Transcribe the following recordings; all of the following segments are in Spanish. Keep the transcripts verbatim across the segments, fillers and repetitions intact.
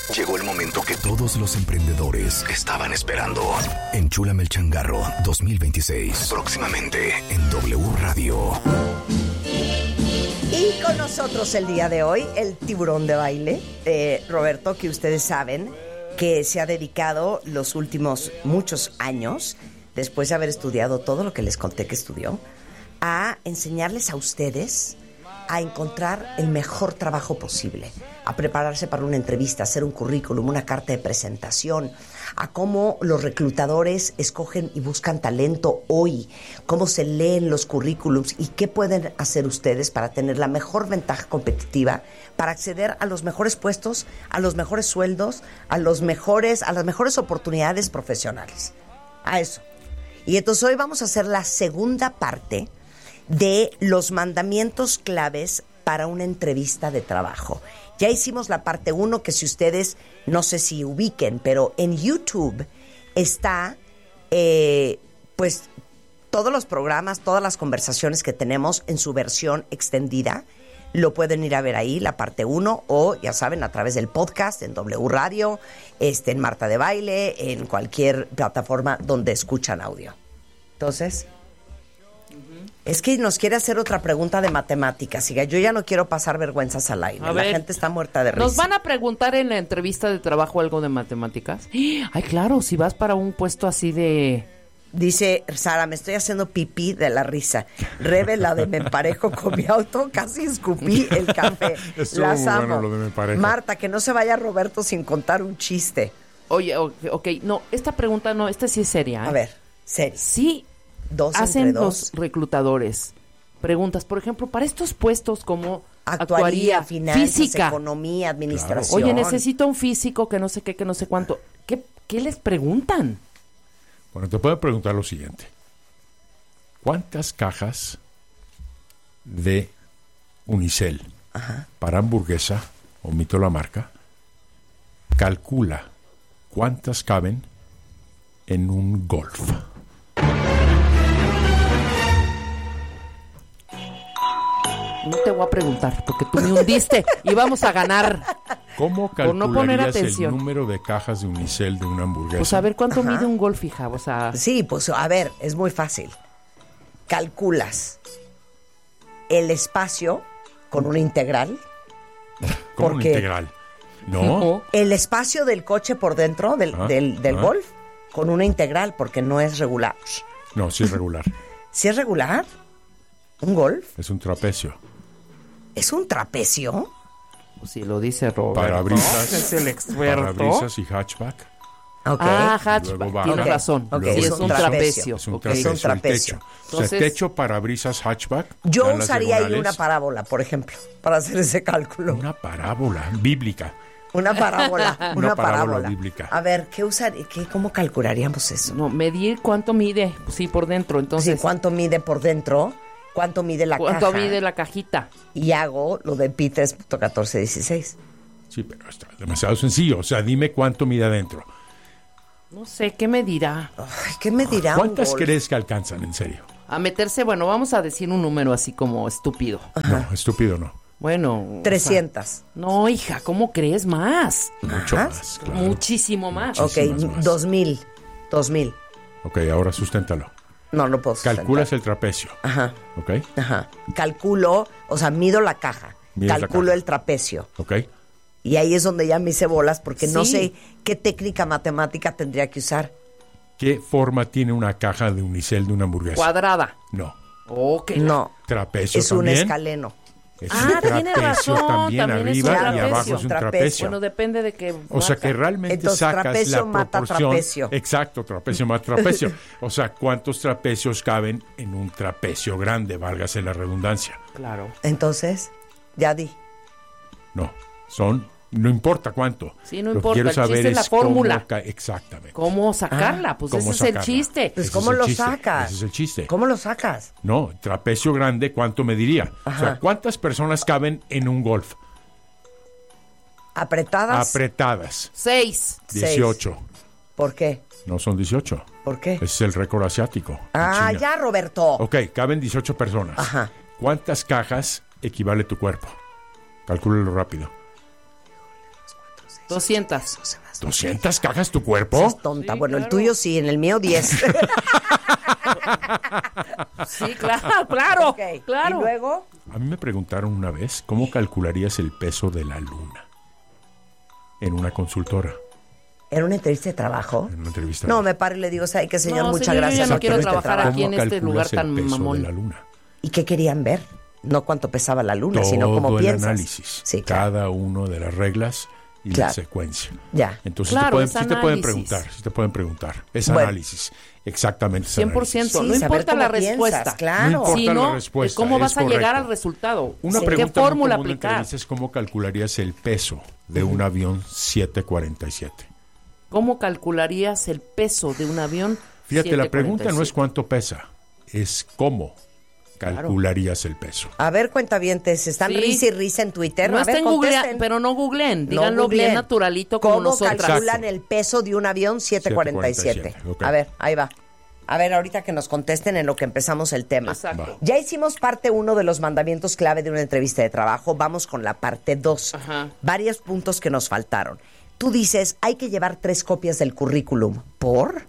Llegó el momento que todos los emprendedores estaban esperando. Enchúlame el changarro dos mil veintiséis. Próximamente en W Radio. Y con nosotros el día de hoy, el tiburón de baile, eh, Roberto, que ustedes saben que se ha dedicado los últimos muchos años, después de haber estudiado todo lo que les conté que estudió, a enseñarles a ustedes a encontrar el mejor trabajo posible, a prepararse para una entrevista, a hacer un currículum, una carta de presentación, a cómo los reclutadores escogen y buscan talento hoy, cómo se leen los currículums y qué pueden hacer ustedes para tener la mejor ventaja competitiva, para acceder a los mejores puestos, a los mejores sueldos, a los mejores, a las mejores oportunidades profesionales. A eso. Y entonces hoy vamos a hacer la segunda parte de los mandamientos claves para una entrevista de trabajo. Ya hicimos la parte uno, que si ustedes, no sé si ubiquen, pero en YouTube está, eh, pues, todos los programas, todas las conversaciones que tenemos en su versión extendida. Lo pueden ir a ver ahí, la parte uno, o ya saben, a través del podcast, en W Radio, este, en Marta de Baile, en cualquier plataforma donde escuchan audio. Entonces, es que nos quiere hacer otra pregunta de matemáticas. Y yo ya no quiero pasar vergüenzas al aire. A la ver, gente está muerta de risa. ¿Nos van a preguntar en la entrevista de trabajo algo de matemáticas? Ay, claro, si vas para un puesto así de... Dice Sara, me estoy haciendo pipí de la risa. Rebe, la de me emparejo con mi auto, casi escupí el café. Estuvo Las muy amo. bueno lo de me emparejo. Marta, que no se vaya Roberto sin contar un chiste. Oye, ok, okay. No, esta pregunta no, esta sí es seria. ¿eh? A ver, serio. Sí, Dos hacen entre los dos. reclutadores preguntas, por ejemplo, para estos puestos como Actuaría, actuaría, finanzas, física. economía, administración. Oye, necesito un físico que no sé qué, que no sé cuánto. ¿Qué, qué les preguntan? Bueno, te puedo preguntar lo siguiente. ¿Cuántas cajas de Unicel Ajá. para hamburguesa, omito la marca, calcula cuántas caben en un Golf? No te voy a preguntar, porque tú me hundiste y vamos a ganar. ¿Cómo Por no poner calcularías el atención. número de cajas de Unicel de una hamburguesa? Pues a ver, ¿cuánto Ajá. mide un Golf, hija? O sea, Sí, pues a ver, es muy fácil. Calculas el espacio con una integral. ¿Cómo un porque- integral? No. El espacio del coche por dentro del, Ah, del, del ah. Golf con una integral, porque no es regular. No, sí es regular. ¿Sí es regular? ¿Un Golf? Es un trapecio. ¿Es un trapecio? pues si lo dice Roberto. Parabrisas. Es el experto. Parabrisas y hatchback. Ok. Ah, Luego hatchback. baja. Tienes Ok. razón. Ok, Sí, es es un un trapecio. trapecio. Es un Ok. trapecio. Es un trapecio. El techo. O Entonces- sea, techo, parabrisas, hatchback. Yo dan las usaría ahí diagonales. una parábola, por ejemplo, para hacer ese cálculo. Una parábola bíblica. Una parábola, una, Una parábola parábola. bíblica. A ver, ¿qué usar, qué, ¿cómo calcularíamos eso? No, medir cuánto mide, pues sí, por dentro. Entonces, Sí, ¿cuánto mide por dentro? ¿Cuánto mide la ¿cuánto caja? mide la cajita? Y hago lo de pi tres punto catorce dieciséis. Sí, pero está demasiado sencillo. O sea, dime cuánto mide adentro. No sé, ¿qué me dirá? Ay, ¿qué me dirá un ¿Cuántas Golf? crees que alcanzan, en serio? A meterse, bueno, vamos a decir un número así como estúpido. No, estúpido no. Bueno. o sea, trescientas. no, hija, ¿cómo crees más? Mucho ¿Más? más, claro. Muchísimo más. Ok, Muchísimas más. dos mil. Dos mil. Ok, ahora susténtalo. No, no puedo sustentar. Calculas el trapecio. Ajá, ¿Ok? ajá. Calculo, o sea, mido la caja. Mides la Calculo caja. el trapecio. ¿Ok? Y ahí es donde ya me hice bolas porque no Sí. sé qué técnica matemática tendría que usar. ¿Qué forma tiene una caja de Unicel de una hamburguesa? Cuadrada. No. Ok. No, Trapecio es un también. escaleno. Es Ah, un tiene trapecio razón, también, también es un arriba y trapecio. abajo es un Trapecio. trapecio. Bueno, depende de qué. O sea marca. que realmente Entonces, sacas trapecio la mata proporción. trapecio. Exacto, trapecio mata trapecio. O sea, ¿cuántos trapecios caben en un trapecio grande? Válgase la redundancia. Claro. Entonces, ya di. No, son, no importa cuánto. Sí, no Lo que importa, quiero el saber chiste es la cómo fórmula. ca- Exactamente. ¿Cómo sacarla? Pues ¿Cómo ese es sacarla? el chiste. Pues, Ese ¿cómo es el lo chiste, sacas? ese es el chiste. ¿Cómo lo sacas? No, trapecio grande, ¿cuánto me diría? O Ajá. sea, ¿cuántas personas caben en un Golf? ¿Apretadas? Apretadas. Seis. Seis. dieciocho. ¿Por qué? No son dieciocho. ¿Por qué? Ese es el récord asiático. en Ah, China. ya, Roberto. Ok, caben dieciocho personas. Ajá. ¿Cuántas cajas equivale tu cuerpo? Calcúlalo rápido. doscientas. ¿doscientas cajas tu cuerpo? Estás tonta. Sí, bueno, claro. el tuyo sí, en el mío diez. Sí, claro, claro, Ok, claro. Y luego, A mí me preguntaron una vez, ¿cómo calcularías el peso de la luna? En una consultora, ¿era una entrevista de trabajo? en una entrevista. No, me paro y le digo, ¿sabe qué, señor? No, Muchas señor, yo gracias. ya no quiero Entrevista de trabajar aquí trabajo. en este lugar tan el peso mamón. de la luna? ¿Y qué querían ver? No cuánto pesaba la luna, Todo sino cómo el piensas. análisis, Sí, claro. cada uno de las reglas y Claro. la secuencia. Ya. Entonces Claro, te pueden, es sí te pueden análisis. preguntar, sí te pueden preguntar. Es Bueno. análisis, exactamente. es cien por análisis. ciento. Sí, No saber importa cómo la piensas, respuesta. claro. No importa Sino la respuesta, cómo es vas a llegar correcto. al resultado. Una ¿Qué pregunta muy fórmula común en aplicar? entrevistas es cómo calcularías el peso de un avión siete cuarenta y siete. ¿Cómo calcularías el peso de un avión? Fíjate, la pregunta no es siete cuarenta y siete? cuánto pesa, es cómo calcularías el peso. A ver, cuentavientes, están Sí. risa y risa en Twitter. No A ver, estén googleando, contesten. pero no googleen. No Díganlo googleen. bien naturalito como ¿Cómo nosotras. calculan el peso de un avión siete cuarenta y siete? siete cuarenta y siete, ok. A ver, ahí va. A ver, ahorita que nos contesten en lo que empezamos el tema. Exacto. Va. Ya hicimos parte uno de los mandamientos clave de una entrevista de trabajo. Vamos con la parte dos. Ajá. Varios puntos que nos faltaron. Tú dices, hay que llevar tres copias del currículum. ¿Por?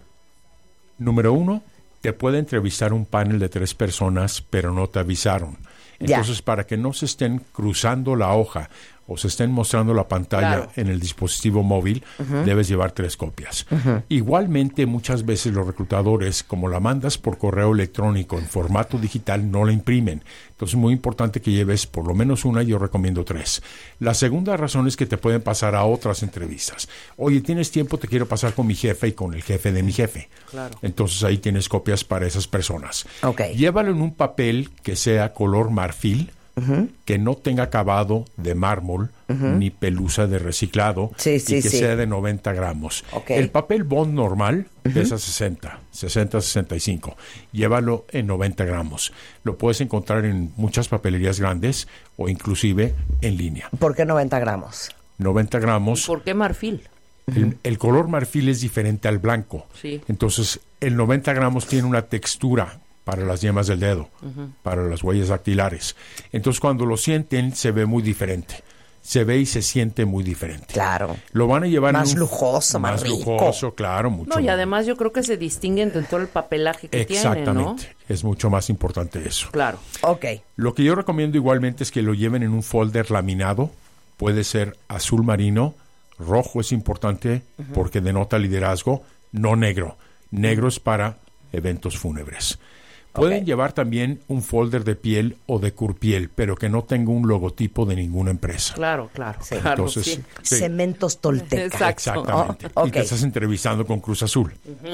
Número uno, te puede entrevistar un panel de tres personas, pero no te avisaron. Ya. Entonces, para que no se estén cruzando la hoja o se estén mostrando la pantalla Claro. en el dispositivo móvil, debes llevar tres copias. Igualmente, muchas veces los reclutadores, como la mandas por correo electrónico en formato digital, no la imprimen. Entonces, es muy importante que lleves por lo menos una, yo recomiendo tres. La segunda razón es que te pueden pasar a otras entrevistas. Oye, ¿tienes tiempo? Te quiero pasar con mi jefe y con el jefe de mi jefe. Claro. Entonces, ahí tienes copias para esas personas. Ok. Llévalo en un papel que sea color marfil, que no tenga acabado de mármol ni pelusa de reciclado, Sí, sí, y que sí. sea de noventa gramos. Ok. El papel bond normal pesa sesenta, sesenta, sesenta y cinco. Llévalo en noventa gramos. Lo puedes encontrar en muchas papelerías grandes o inclusive en línea. ¿Por qué noventa gramos? noventa gramos. ¿Por qué marfil? El, el color marfil es diferente al blanco. Sí. Entonces, el noventa gramos tiene una textura para las yemas del dedo, para las huellas dactilares. Entonces, cuando lo sienten, se ve muy diferente. Se ve y se siente muy diferente. Claro. Lo van a llevar Más en un- lujoso, más rico. lujoso, claro, mucho. No, y más. además yo creo que se distinguen de todo el papelaje que tienen, ¿no? Exactamente. Es mucho más importante eso. Claro. Ok. Lo que yo recomiendo igualmente es que lo lleven en un folder laminado. Puede ser azul marino, rojo es importante porque denota liderazgo, no negro. Negro es para eventos fúnebres. Pueden Ok. llevar también un folder de piel o de curpiel, pero que no tenga un logotipo de ninguna empresa. Claro, claro. Sí. claro, Entonces, sí. sí, Cementos Tolteca. Exacto. exactamente. Oh, Y te ok. estás entrevistando con Cruz Azul.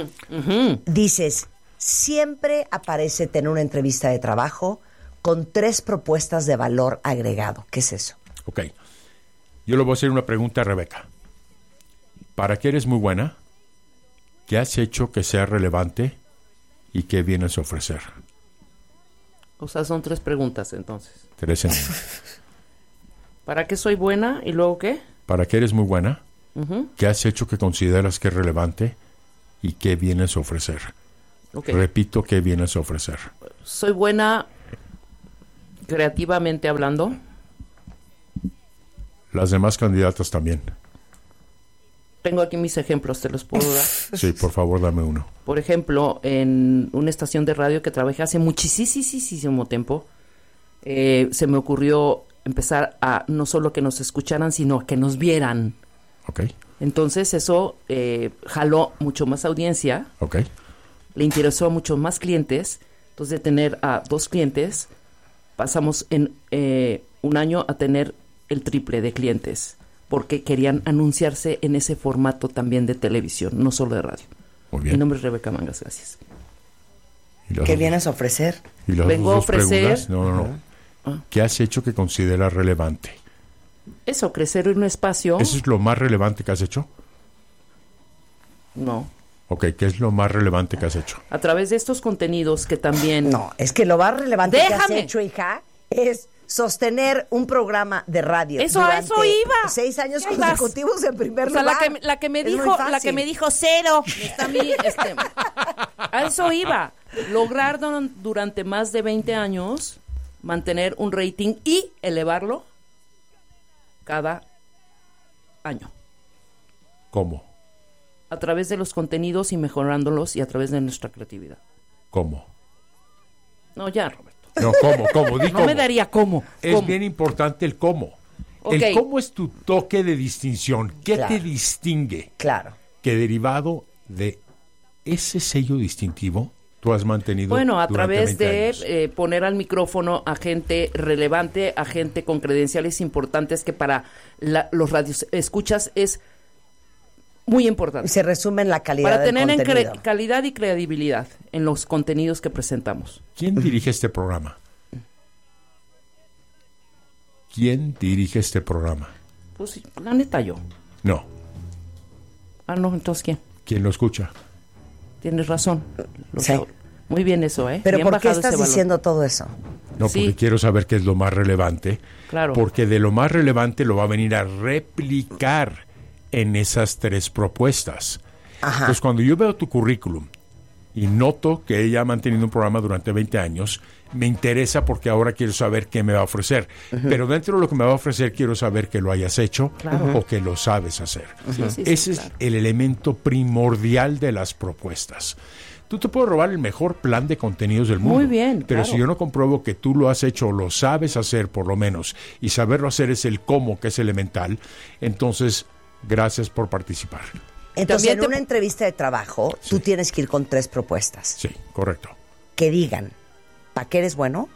Dices, siempre aparece tener una entrevista de trabajo con tres propuestas de valor agregado. ¿Qué es eso? Ok. Yo le voy a hacer una pregunta a Rebeca. ¿Para qué eres muy buena? ¿Qué has hecho que sea relevante? ¿Y qué vienes a ofrecer? O sea, son tres preguntas entonces. Tres en una. ¿Para qué soy buena y luego qué? ¿Para qué eres muy buena? Ujú. ¿Qué has hecho que consideras que es relevante? ¿Y qué vienes a ofrecer? Ok. Repito, ¿qué vienes a ofrecer? Soy buena creativamente hablando. Las demás candidatas también. Tengo aquí mis ejemplos, te los puedo dar. Sí, por favor, dame uno. Por ejemplo, en una estación de radio que trabajé hace muchísimo tiempo, eh, se me ocurrió empezar a no solo que nos escucharan, sino a que nos vieran. ¿Ok? Entonces eso eh, jaló mucho más audiencia, ¿Ok? le interesó a muchos más clientes. Entonces de tener a dos clientes, pasamos en eh, un año a tener el triple de clientes, porque querían anunciarse en ese formato también de televisión, no solo de radio. Muy Mi bien. nombre es Rebeca Mangas, gracias. ¿Y las ¿Qué dos- vienes a ofrecer? ¿Y las Vengo dos a ofrecer- preguntas? No, no, no. Ah. ¿Qué has hecho que consideras relevante? Eso, crecer en un espacio. ¿Eso es lo más relevante que has hecho? No. Ok, ¿qué es lo más relevante que has hecho? A través de estos contenidos que también. No, es que lo más relevante que has Déjame. hecho, hija, es sostener un programa de radio. Eso, a durante eso iba. Seis años Ya vas. consecutivos en primer O sea, la lugar. que, la que me Es muy dijo, la fácil. que me dijo cero. Está mi, este, a eso iba. Lograr don- durante más de veinte años mantener un rating y elevarlo cada año. ¿Cómo? A través de los contenidos y mejorándolos y a través de nuestra creatividad. ¿Cómo? No, ya, Roberto. No, ¿cómo? ¿Cómo? Di No cómo. me daría cómo. Es ¿Cómo? bien importante el cómo. Ok. El cómo es tu toque de distinción. ¿Qué Claro. te distingue? Claro. Que derivado de ese sello distintivo, tú has mantenido Bueno, a durante través veinte de años. eh, poner al micrófono a gente relevante, a gente con credenciales importantes que para la- los radios escuchas es muy importante. Se resume en la calidad Para del tener en contenido. cre- calidad y credibilidad en los contenidos que presentamos. ¿Quién dirige este programa? ¿Quién dirige este programa? Pues sí, la neta yo. No. Ah, no, entonces ¿quién? ¿Quién lo escucha? Tienes razón. Lo Sí. sé. Muy bien eso, ¿eh? Pero Bien ¿por qué bajado estás ese valor. diciendo todo eso? No, Sí. porque quiero saber qué es lo más relevante. Claro. Porque de lo más relevante lo va a venir a replicar en esas tres propuestas. Ajá. Entonces, cuando yo veo tu currículum y noto que ella ha mantenido un programa durante veinte años, me interesa porque ahora quiero saber qué me va a ofrecer. Pero dentro de lo que me va a ofrecer, quiero saber que lo hayas hecho Claro. o que lo sabes hacer. Sí, sí, sí, Ese claro. es el elemento primordial de las propuestas. Tú te puedes robar el mejor plan de contenidos del mundo. Muy bien, Pero claro. si yo no compruebo que tú lo has hecho o lo sabes hacer por lo menos, y saberlo hacer es el cómo, que es elemental, entonces, gracias por participar. Entonces, También en te- una entrevista de trabajo, tú tienes que ir con tres propuestas. Sí, correcto. Que digan, ¿para qué eres bueno?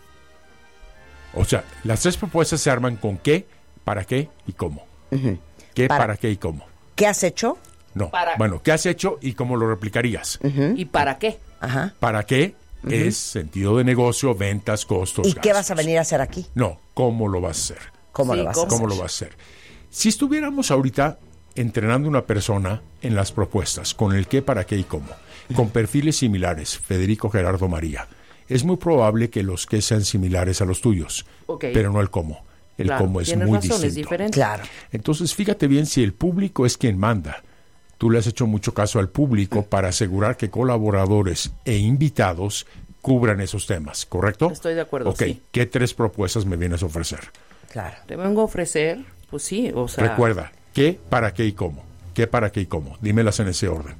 O sea, las tres propuestas se arman con qué, para qué y cómo. ¿Qué, Para- para qué y cómo? ¿Qué has hecho? No. Para- Bueno, ¿qué has hecho y cómo lo replicarías? ¿Y para qué? Ajá. ¿Para qué? Es sentido de negocio, ventas, costos, ¿Y qué vas a gastos. venir a hacer aquí? No, ¿cómo lo vas a hacer? ¿Cómo Sí, lo vas ¿cómo? a hacer? ¿Cómo lo vas a hacer? Si estuviéramos ahorita entrenando una persona en las propuestas, con el qué, para qué y cómo, con perfiles similares, Federico, Gerardo, María, es muy probable que los qué sean similares a los tuyos, Ok. pero no el cómo. El Claro, cómo es tienes muy razón, es distinto. diferente. Claro. Entonces, fíjate bien si el público es quien manda. Tú le has hecho mucho caso al público para asegurar que colaboradores e invitados cubran esos temas, ¿correcto? Estoy de acuerdo, Ok, sí. ¿qué tres propuestas me vienes a ofrecer? Claro. Te vengo a ofrecer, pues sí, o sea... Recuerda, ¿qué, para qué y cómo? ¿Qué, para qué y cómo? Dímelas en ese orden.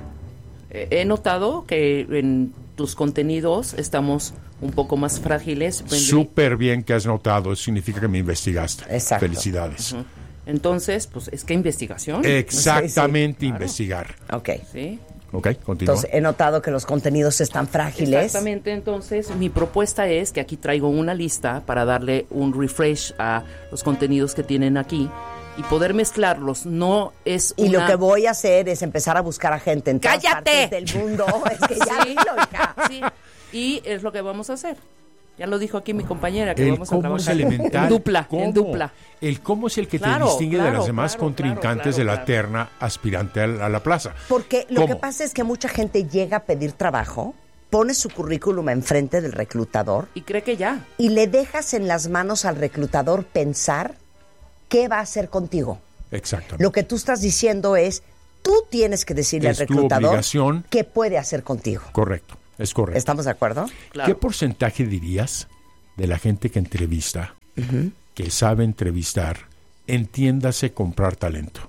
eh, He notado que en tus contenidos estamos un poco más frágiles. Vendrí- Súper bien que has notado, eso significa que me investigaste. Exacto. Felicidades. Entonces, pues es que investigación. Exactamente, Sí, sí, claro. investigar. Ok. Sí. Ok, continúa. Entonces, he notado que los contenidos están frágiles. Exactamente, entonces mi propuesta es que aquí traigo una lista para darle un refresh a los contenidos que tienen aquí y poder mezclarlos. No es Y una... lo que voy a hacer es empezar a buscar a gente en todas ¡Cállate! partes del mundo. Es que ya Sí, dilo, hija. sí. Y es lo que vamos a hacer. Ya lo dijo aquí mi compañera, que El vamos a cómo es trabajar elemental. en dupla, ¿Cómo? en dupla. El cómo es el que Claro, te distingue de claro, las demás claro, contrincantes claro, de la claro. terna aspirante a la, a la plaza. Porque lo ¿Cómo? que pasa es que mucha gente llega a pedir trabajo, pone su currículum enfrente del reclutador Y cree que ya. y le dejas en las manos al reclutador pensar qué va a hacer contigo. Exactamente. Lo que tú estás diciendo es, tú tienes que decirle Es al tu reclutador obligación. qué puede hacer contigo. Correcto, es correcto. ¿Estamos de acuerdo? Claro. ¿Qué porcentaje dirías de la gente que entrevista, que sabe entrevistar, entiéndase comprar talento,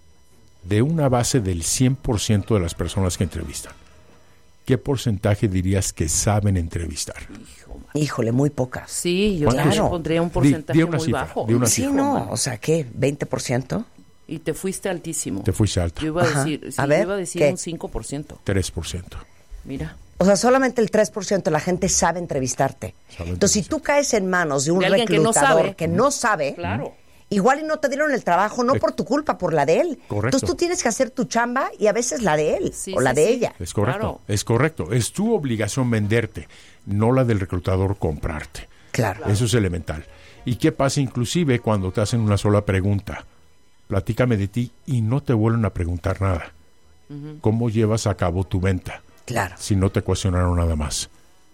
de una base del cien por ciento de las personas que entrevistan? ¿Qué porcentaje dirías que saben entrevistar? Híjole, muy pocas. Sí, yo ¿Cuántos? también pondría un Di- porcentaje di una muy cifra, bajo. di una Sí, cifra. no, o sea, ¿qué? ¿veinte por ciento? Y te fuiste altísimo. Te fuiste alto. Yo iba a Ajá. decir, sí, A ver, yo iba a decir ¿qué? un cinco por ciento. tres por ciento. Mira. O sea, solamente el tres por ciento de la gente sabe entrevistarte. Sabe Entonces, si entrevistar. tú caes en manos de un De alguien que no reclutador sabe. que no sabe, Claro. igual y no te dieron el trabajo, no Eh, por tu culpa, por la de él. correcto. Entonces, tú tienes que hacer tu chamba y a veces la de él Sí, o la sí, de sí. ella. Es correcto, Claro. es correcto. Es tu obligación venderte, no la del reclutador comprarte. Claro. Eso es elemental. ¿Y qué pasa inclusive cuando te hacen una sola pregunta? Platícame de ti y no te vuelven a preguntar nada. ¿Cómo llevas a cabo tu venta Claro. si no te cuestionaron nada más?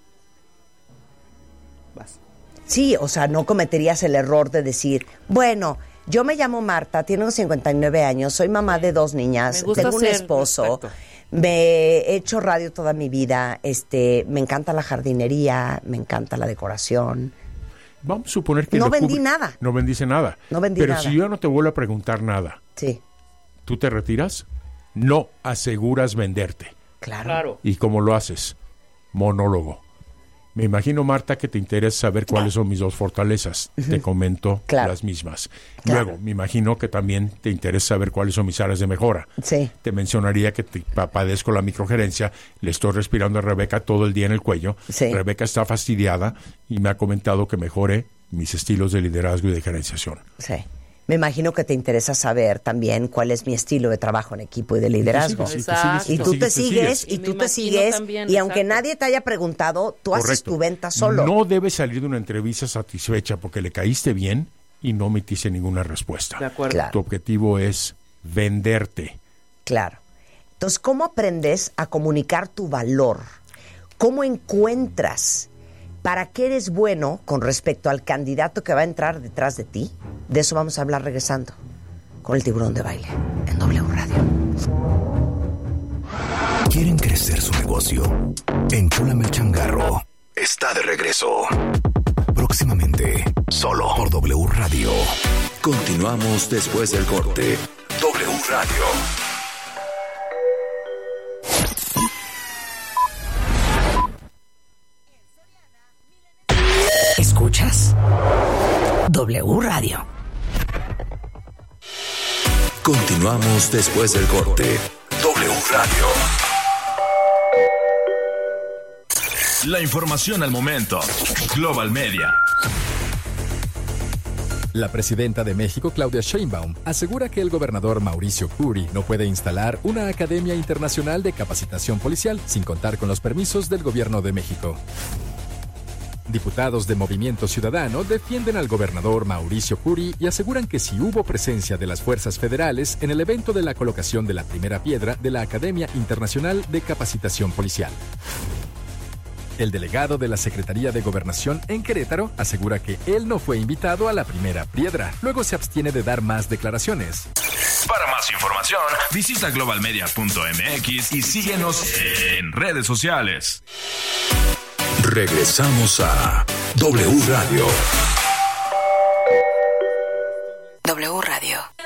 Vas. Sí, o sea, no cometerías el error de decir, bueno, yo me llamo Marta, tengo cincuenta y nueve años, soy mamá de dos niñas, Me gusta tengo un ser esposo, exacto. me he hecho radio toda mi vida, este, me encanta la jardinería, me encanta la decoración. Vamos a suponer que... No el vendí público- nada. No vendiste nada. No vendí Pero nada. si yo no te vuelvo a preguntar nada, Sí. ¿Tú te retiras? No aseguras venderte. Claro. Claro. ¿Y cómo lo haces? Monólogo. Me imagino, Marta, que te interesa saber cuáles son mis dos fortalezas. Uh-huh. Te comento claro. las mismas. Claro. Luego, me imagino que también te interesa saber cuáles son mis áreas de mejora. Sí. Te mencionaría que te, padezco la microgerencia, le estoy respirando a Rebeca todo el día en el cuello. Sí. Rebeca está fastidiada y me ha comentado que mejore mis estilos de liderazgo y de gerenciación. Sí. Me imagino que te interesa saber también cuál es mi estilo de trabajo en equipo y de liderazgo. Sí, sí, sí, sí, y tú te sigues, y tú te sigues, y aunque nadie te haya preguntado, tú Correcto. haces tu venta solo. No debes salir de una entrevista satisfecha porque le caíste bien y no omitiste ninguna respuesta. De acuerdo. Claro. Tu objetivo es venderte. Claro. Entonces, ¿cómo aprendes a comunicar tu valor? ¿Cómo encuentras para qué eres bueno con respecto al candidato que va a entrar detrás de ti? De eso vamos a hablar regresando con el Tiburón de Baile en W Radio. ¿Quieren crecer su negocio? Enchúlame el changarro. Está de regreso. Próximamente, solo por W Radio. Continuamos después del corte. W Radio. ¿Escuchas? W Radio. Continuamos después del corte. W Radio. La información al momento. Global Media. La presidenta de México, Claudia Sheinbaum, asegura que el gobernador Mauricio Curi no puede instalar una academia internacional de capacitación policial sin contar con los permisos del gobierno de México. Diputados de Movimiento Ciudadano defienden al gobernador Mauricio Curi y aseguran que si hubo presencia de las fuerzas federales en el evento de la colocación de la primera piedra de la Academia Internacional de Capacitación Policial. El delegado de la Secretaría de Gobernación en Querétaro asegura que él no fue invitado a la primera piedra. Luego se abstiene de dar más declaraciones. Para más información, visita global media punto m x y síguenos en redes sociales. Regresamos a W Radio. W Radio.